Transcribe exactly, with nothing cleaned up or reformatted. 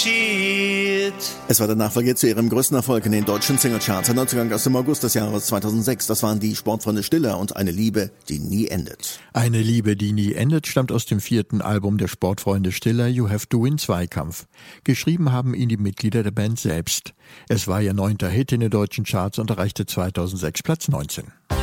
Es war der Nachfolger zu ihrem größten Erfolg in den deutschen Singlecharts. Ein Neuzugang aus dem August des Jahres zweitausendsechs. Das waren die Sportfreunde Stiller und Eine Liebe, die nie endet. Eine Liebe, die nie endet, stammt aus dem vierten Album der Sportfreunde Stiller, You Have to Win Zweikampf. Geschrieben haben ihn die Mitglieder der Band selbst. Es war ihr neunter Hit in den deutschen Charts und erreichte zweitausendsechs Platz neunzehn.